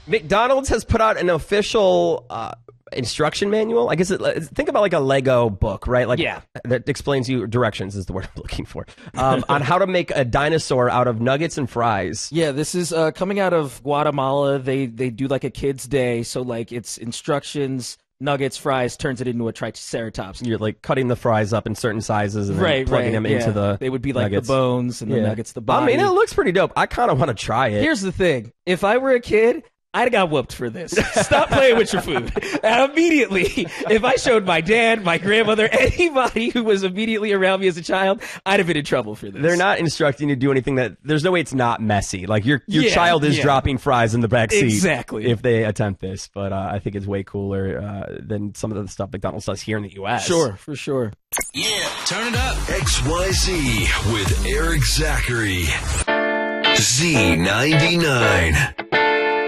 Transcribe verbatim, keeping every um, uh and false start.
McDonald's has put out an official uh, instruction manual. I guess it, think about like a Lego book, right? Like yeah. that explains you directions is the word I'm looking for um, on how to make a dinosaur out of nuggets and fries. Yeah, this is uh, coming out of Guatemala. They they do like a kids' day, so like it's instructions. Nuggets, fries, turns it into a triceratops. You're like cutting the fries up in certain sizes and then right, plugging right, them yeah. into the They would be like nuggets. the bones and the yeah. nuggets the body. I mean, it looks pretty dope. I kind of want to try it. Here's the thing. If I were a kid, I'd have got whooped for this. Stop playing with your food. And immediately, if I showed my dad, my grandmother, anybody who was immediately around me as a child, I'd have been in trouble for this. They're not instructing you to do anything that, there's no way it's not messy. Like your your yeah, child is yeah. dropping fries in the back seat. Exactly. If they attempt this. But uh, I think it's way cooler uh, than some of the stuff McDonald's does here in the U S. Sure, for sure. Yeah, turn it up. X Y Z with Eric Zachary. Z ninety-nine.